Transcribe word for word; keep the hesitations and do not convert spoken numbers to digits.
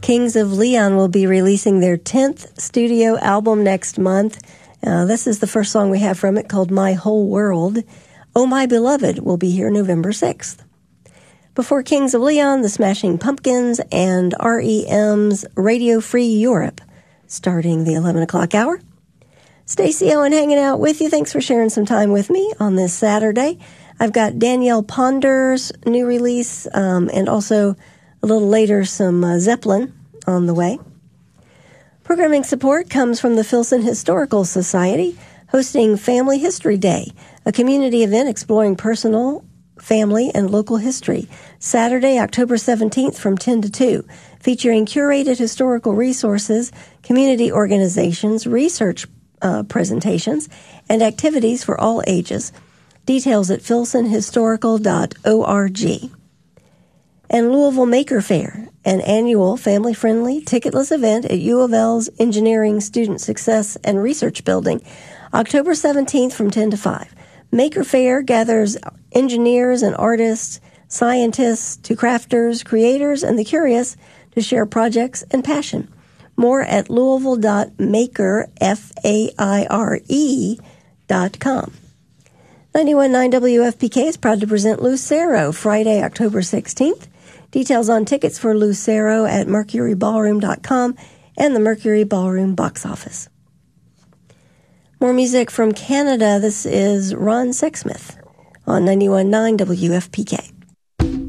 Kings of Leon will be releasing their tenth studio album next month. Uh, this is the first song we have from it, called My Whole World. Oh My Beloved will be here November sixth. Before Kings of Leon, the Smashing Pumpkins and R E M's Radio Free Europe, starting the eleven o'clock hour. Stacey Owen hanging out with you. Thanks for sharing some time with me on this Saturday. I've got Danielle Ponder's new release, um, and also a little later some uh, Zeppelin on the way. Programming support comes from the Filson Historical Society, hosting Family History Day, a community event exploring personal, family, and local history, Saturday, October seventeenth from ten to two, featuring curated historical resources, community organizations, research uh, presentations, and activities for all ages. Details at filson historical dot org. And Louisville Maker Faire, an annual family-friendly, ticketless event at U of L's Engineering Student Success and Research Building, October seventeenth from ten to five. Maker Faire gathers engineers and artists, scientists to crafters, creators, and the curious to share projects and passion. More at louisville dot maker, F A I R E, dot com. ninety-one point nine W F P K is proud to present Lucero Friday, October sixteenth. Details on tickets for Lucero at mercury ballroom dot com and the Mercury Ballroom box office. More music from Canada. This is Ron Sexsmith on ninety-one point nine W F P K.